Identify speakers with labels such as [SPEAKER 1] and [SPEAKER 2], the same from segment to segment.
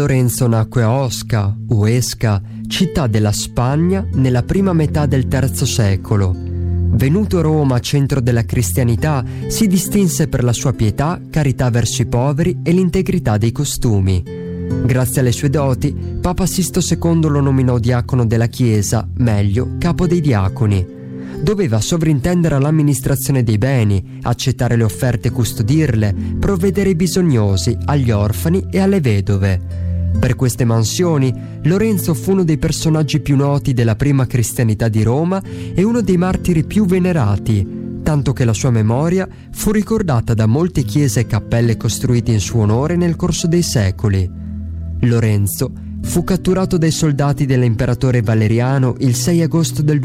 [SPEAKER 1] Lorenzo nacque a Osca, Huesca, città della Spagna, nella prima metà del III secolo. Venuto a Roma, centro della cristianità, si distinse per la sua pietà, carità verso i poveri e l'integrità dei costumi. Grazie alle sue doti, Papa Sisto II lo nominò diacono della Chiesa, meglio, capo dei diaconi. Doveva sovrintendere all'amministrazione dei beni, accettare le offerte e custodirle, provvedere ai bisognosi, agli orfani e alle vedove. Per queste mansioni, Lorenzo fu uno dei personaggi più noti della prima cristianità di Roma e uno dei martiri più venerati, tanto che la sua memoria fu ricordata da molte chiese e cappelle costruite in suo onore nel corso dei secoli. Lorenzo fu catturato dai soldati dell'imperatore Valeriano il 6 agosto del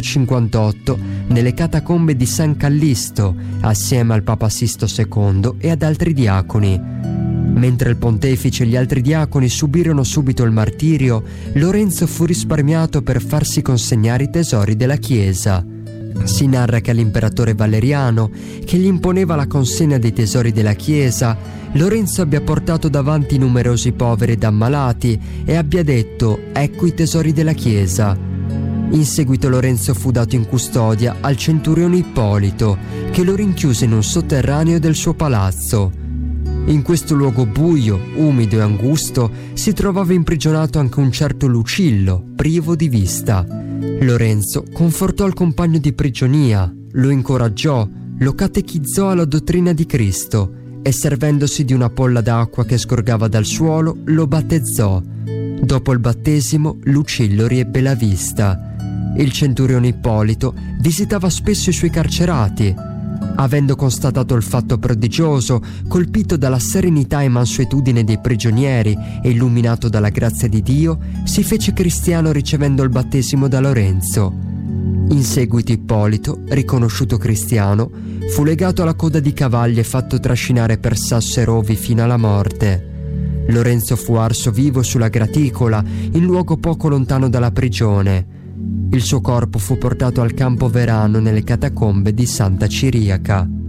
[SPEAKER 1] 258 nelle catacombe di San Callisto, assieme al Papa Sisto II e ad altri diaconi. Mentre il pontefice e gli altri diaconi subirono subito il martirio, Lorenzo fu risparmiato per farsi consegnare i tesori della Chiesa. Si narra che all'imperatore Valeriano, che gli imponeva la consegna dei tesori della Chiesa, Lorenzo abbia portato davanti numerosi poveri ed ammalati e abbia detto: «Ecco i tesori della Chiesa». In seguito Lorenzo fu dato in custodia al centurione Ippolito, che lo rinchiuse in un sotterraneo del suo palazzo. In questo luogo buio, umido e angusto si trovava imprigionato anche un certo Lucillo, privo di vista. Lorenzo confortò il compagno di prigionia, lo incoraggiò, lo catechizzò alla dottrina di Cristo e, servendosi di una polla d'acqua che sgorgava dal suolo, lo battezzò. Dopo il battesimo, Lucillo riebbe la vista. Il centurione Ippolito visitava spesso i suoi carcerati. Avendo constatato il fatto prodigioso, colpito dalla serenità e mansuetudine dei prigionieri e illuminato dalla grazia di Dio, si fece cristiano ricevendo il battesimo da Lorenzo. In seguito Ippolito, riconosciuto cristiano, fu legato alla coda di cavalli e fatto trascinare per sasso e rovi fino alla morte. Lorenzo fu arso vivo sulla graticola, in luogo poco lontano dalla prigione. Il suo corpo fu portato al Campo Verano nelle catacombe di Santa Ciriaca.